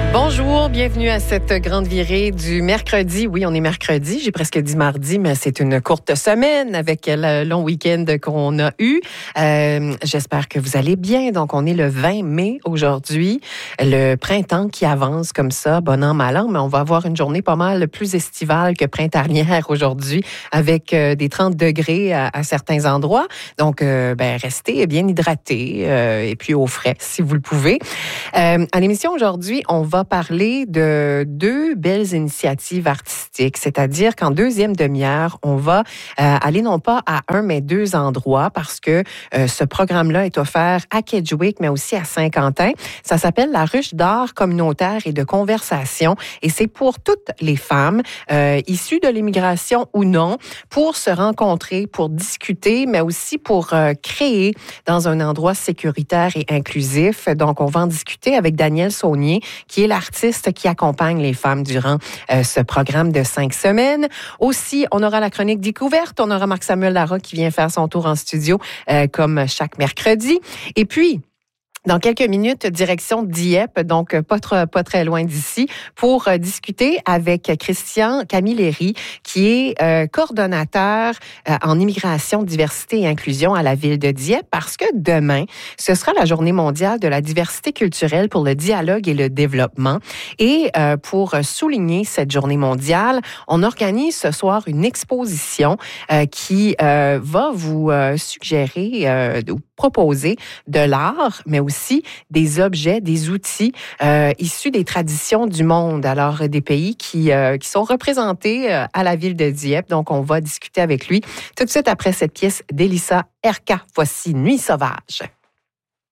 Bonjour, bienvenue à cette grande virée du mercredi. Oui, on est mercredi, j'ai presque dit mardi, mais c'est une courte semaine avec le long week-end qu'on a eu. J'espère que vous allez bien. Donc, on est le 20 mai aujourd'hui. Le printemps qui avance comme ça, bon an, mal an, mais on va avoir une journée pas mal plus estivale que printanière aujourd'hui avec des 30 degrés à certains endroits. Donc, restez bien hydratés et puis au frais si vous le pouvez. À l'émission aujourd'hui, on va parler de deux belles initiatives artistiques, c'est-à-dire qu'en deuxième demi-heure, on va aller non pas à un, mais deux endroits parce que ce programme-là est offert à Kedgewick, mais aussi à Saint-Quentin. Ça s'appelle la Ruche d'art communautaire et de conversation et c'est pour toutes les femmes, issues de l'immigration ou non, pour se rencontrer, pour discuter, mais aussi pour créer dans un endroit sécuritaire et inclusif. Donc, on va en discuter avec Danielle Saunier, qui est l'artiste qui accompagne les femmes durant ce programme de 5 semaines. Aussi, on aura la chronique découverte. On aura Marc-Samuel Larocque qui vient faire son tour en studio comme chaque mercredi. Et puis, dans quelques minutes, direction Dieppe, donc pas très loin d'ici, pour discuter avec Christian Camilleri, qui est coordonnateur en immigration, diversité et inclusion à la ville de Dieppe, parce que demain, ce sera la journée mondiale de la diversité culturelle pour le dialogue et le développement. Et pour souligner cette journée mondiale, on organise ce soir une exposition qui va vous suggérer ou proposer de l'art, mais aussi des objets, des outils issus des traditions du monde, alors des pays qui sont représentés à la ville de Dieppe. Donc, on va discuter avec lui tout de suite après cette pièce d'Elissa Erka. Voici Nuit sauvage.